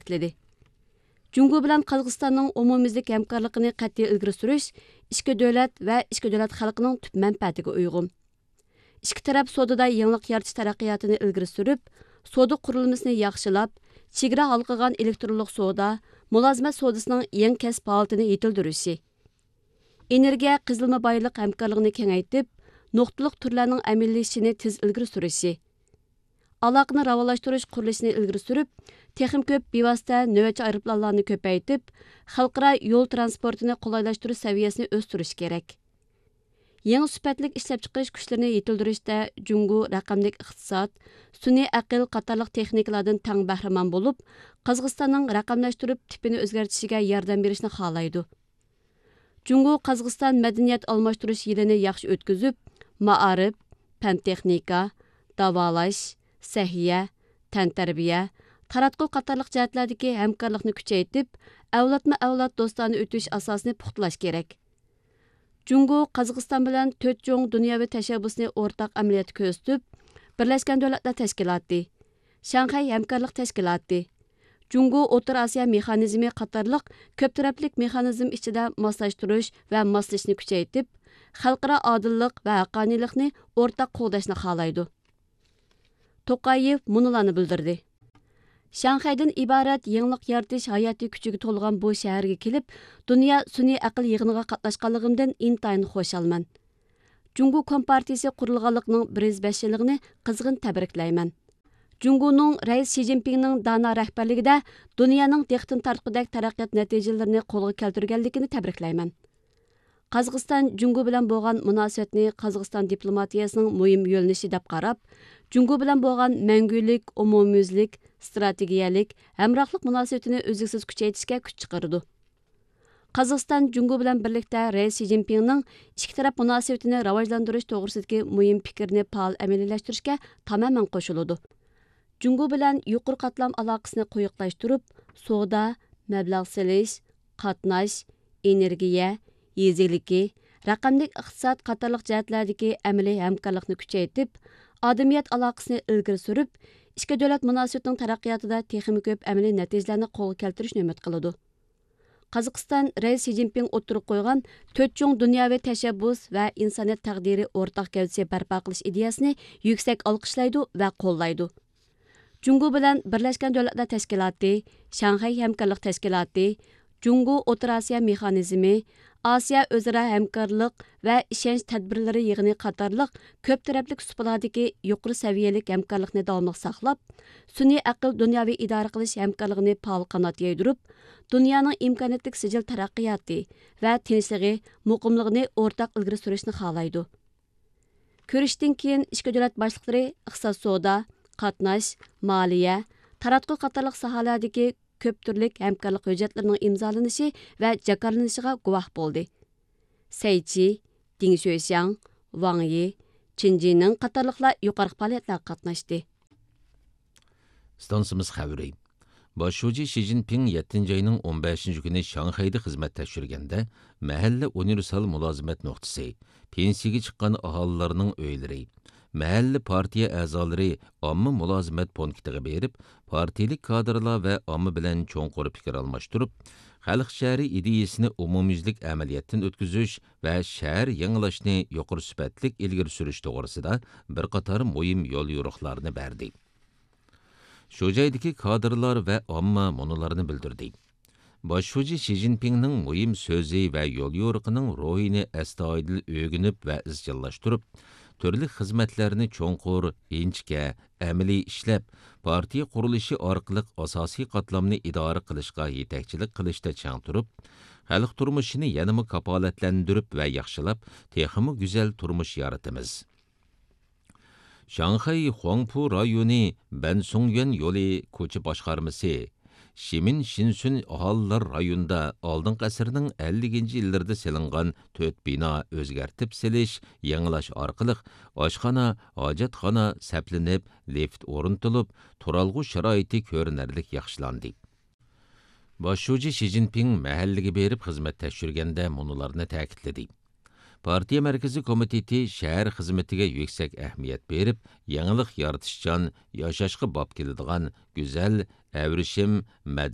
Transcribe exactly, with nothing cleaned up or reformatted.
ta'kidladi. Jungo bilan Qozog'istonning umumyuzlik hamkorligini qat'iy ilgari surish ikki davlat va ikki davlat xalqining tub manfaatiga uyg'un. Ikki taraf sodada yangilik yaratish taraqqiyotini ilgari surib, soda qurilmasini yaxshilab, chegara halqagan elektronlik soda, mulozimat sodasining yangi kasb holatini yetildirishi, energiya qizilma boylik hamkorligini kengaytib, nuqtaliq turlarning amallashishini tez ilgari surishi, aloqani rivojlantirish qurilishini ilgari surib, texim ko'p bevosita navbatchi aeroplanlarni ko'paytib, xalqaro yo'l transportini qulaylashtirish saviyasini o'stirish kerak. Yangi sifatlik ishlab chiqarish kuchlarini yetildirishda Jungo raqamlik iqtisod, sun'iy aql qatorliq texnikalardan tang bahramon bo'lib, Qozog'istonning raqamlashtirib tipini o'zgartishiga yordam berishni xohlaydi. Jungo Qozog'iston madaniyat almashtirish yilini yaxshi o'tkazib, ma'arif, fan texnika, davolash, sahiya, tantarbiya, taratquv qatorliq jihatlardagi hamkorlikni kuchaytirib, avlodma-avlod do'stona o'tish asosini puxtalash kerak. Jungo Qozog'iston bilan to'rt cho'ng dunyoviy tashabbusni o'rtaq amaliyotga ko'rsatib, Birlashgan Davlatlar Tashkiloti, Shanxay hamkorlik tashkiloti, Jungo O'rta Osiyo mexanizmi qatorliq ko'p taraflik mexanizm ichida moslashtirish va moslashni kuchaytirib, xalqaro odillik va haqqoniylikni o'rtaq qo'llashni xohlaydi. To'qayev munolarni bildirdi. Shanxaydan iborat yangilik yaratish hayotiy kuchiga to'lgan bu shaharga kelib, dunyo sun'iy aql yig'iniga qatnashganligimdan intayin xushalman. Jungo Kompartiyasi qurilganligining bir yuz besh yilligini qizg'in tabriklayman. Jungoning Rais Xi Jinpingning dana rahbarligida dunyoning dehqon tartqidak taraqqiyot natijalarini qo'lga keltirganligini tabriklayman. Qozog'iston Jungo bilan bo'lgan munosabatni Qozog'iston diplomatiyasining muhim yo'linishi deb qarab, Jungo bilan bo'lgan mangulik, umumyuzlik, strategiyalik, hamrohlik munosabatini uzluksiz kuchaytirishga kuch chiqardi. Qozog'iston Jungo bilan birlikda Rais Xi Jinpingning ikki taraf munosabatini rivojlantirish to'g'risidagi muhim fikrni faol amaliylashtırishga tamamen qo'shiladi. Jungo bilan yuqori qatlam aloqasini quyuqlashtirib, savdo, mablag' selish, qatnash, energiya, yeziligi, raqamlik iqtisod qatorliq jihatlardagi amaliy hamkorlikni kuchaytirib, odamiyat aloqasini ilgari surib, ikki davlat munosabatining taraqqiyotida texnik ko'p amaliy natijalarni qo'lga keltirishni umid qiladi. Qozog'iston Rais Xi Jinping o'tirib qo'ygan to'rt cho'ng dunyoviy tashabbus va insoniyat taqdiri o'rtaq gavdasi barpo qilish ideyasini yuksak olqishlaydi va qo'llaydi. Jungo bilan Birlashgan Davlatlar Tashkiloti, Shanxay hamkorlik tashkiloti, Jungo O'rta Osiyo mexanizmi, Osiyo o'zaro hamkorlik va ishonch tadbirlari yig'ini qatorliq ko'p taraflik suhbatlardagi yuqori saviyalik hamkorlikni davomli saqlab, sun'iy aql dunyoviy idora qilish hamkorligini faol qanot yaydirib, dunyoning imkoniyatlik sijil taraqqiyoti va tinchligi, muqimligini o'rtaq ilgari surishni xohlaydi. Ko'rishdan keyin ikki davlat boshliqlari iqtisod savdo, qatnash, moliya, taratquv qatorliq sohalardagi ko'p turlik hamkorlik hujjatlarining imzolanishi va jakarlanishiga guvoh bo'ldi. Seychi, Ding Xuexiang, Wang Yi, Chinjining qatorliqlar yuqori faoliyatlarda qatnashdi. Stansimiz xabari. Boshlovchi Xi Jinping yettinchi ayning o'n beshinchi kuni Shanxayda xizmat tashkilganda mahalla universal mulozimat nuqtasi, pensiyaga chiqqan aholilarning uylari, mahalla partiya a'zolari omma mulozimat punktiga berib, partiyalik kadrlar va omma bilan cho'nqur fikr almashtirib, xalq shahri ideyasini umumyuzlik amaliyotdan o'tkazish va shahar yangilashni yuqori sifatlik ilgari surish to'g'risida bir qator muhim yo'l yo'riqlarni berdi. Shu joydagi kadrlar va omma munolarni bildirdi. Boshlovchi Xi Jinpingning muhim so'zi va yo'l yo'riqining ruhini astoydil o'rganib va izchillashtirib, turli xizmatlarni cho'nqur, inchka, amaliy ishlab, partiya qurilishi orqali asosiy qatlamni idora qilishga yetakchilik qilishda chang turib, xalq turmushini yanama kapolatlantirib va yaxshilab, texmi go'zal turmush yaratamiz. Shanxay Huangpu rayoni Bansongyan yo'li ko'cha boshqarmasi Shimin Shinsun aholilar rayonida oldingi asrning ellinchi yillarida selingan to'rt bino o'zgartib selish, yangilash orqali oshxona, hojatxona saplanib, lift o'rnatilib, turalg'u sharoiti ko'rinarlik yaxshilandi. Boshlovchi Xi Jinping mahallaga berib xizmat tashkilganda munolarni ta'kidladi. Partiya Markaziy komiteti shahar xizmatiga yuksak ahamiyat berib, yangilik yaratishchan, yashashga bob keladigan go'zal, avrishim,